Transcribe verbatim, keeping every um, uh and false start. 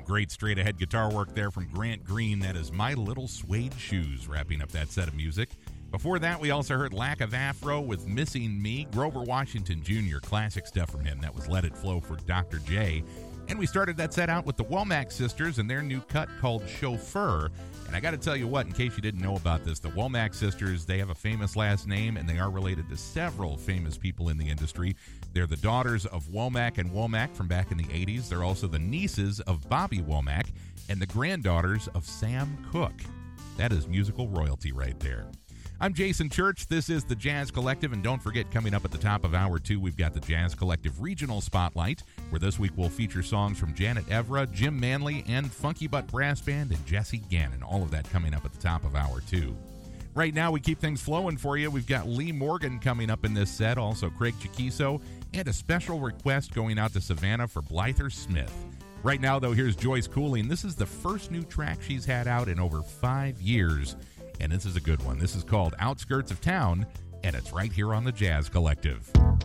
great straight-ahead guitar work there from Grant Green. That is My Little Suede Shoes, wrapping up that set of music. Before that, we also heard Lack of Afro with Missing Me. Grover Washington Junior, classic stuff from him. That was Let It Flow for Doctor J. And we started that set out with the Womack Sisters and their new cut called Chauffeur. And I got to tell you what, in case you didn't know about this, the Womack Sisters, they have a famous last name, and they are related to several famous people in the industry. They're the daughters of Womack and Womack from back in the eighties. They're also the nieces of Bobby Womack and the granddaughters of Sam Cooke. That is musical royalty right there. I'm Jason Church. This is the Jazz Collective, and don't forget, coming up at the top of hour two, we've got the Jazz Collective Regional Spotlight, where this week we'll feature songs from Janet Evra, Jim Manley, and Funky Butt Brass Band and Jesse Gannon. All of that coming up at the top of hour two. Right now, we keep things flowing for you. We've got Lee Morgan coming up in this set, also Craig Chiquiso, and a special request going out to Savannah for Blyther Smith. Right now, though, here's Joyce Cooling. This is the first new track she's had out in over five years. And this is a good one. This is called Outskirts of Town, and it's right here on the Jazz Collective.